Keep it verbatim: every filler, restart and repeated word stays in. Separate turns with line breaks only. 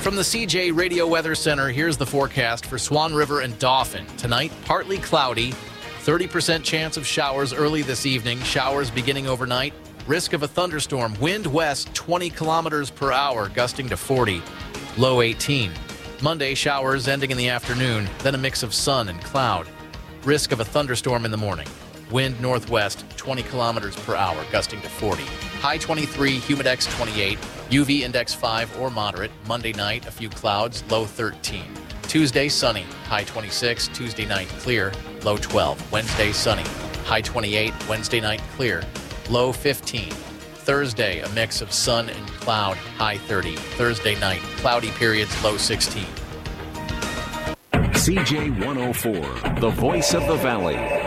From the C J Radio Weather Center, here's the forecast for Swan River and Dauphin. Tonight, partly cloudy, thirty percent chance of showers early this evening, showers beginning overnight, risk of a thunderstorm, wind west twenty kilometers per hour, gusting to forty, low eighteen. Monday, showers ending in the afternoon, then a mix of sun and cloud. Risk of a thunderstorm in the morning. Wind northwest twenty kilometers per hour, gusting to forty. High twenty-three, humidex twenty-eight, U V index five or moderate. Monday night, a few clouds, low thirteen. Tuesday, sunny, high twenty-six. Tuesday night, clear, low twelve. Wednesday, sunny, high twenty-eight. Wednesday night, clear, low fifteen. Thursday, a mix of sun and cloud, high thirty. Thursday night, cloudy periods, low sixteen.
C J one oh four, the voice of the Valley.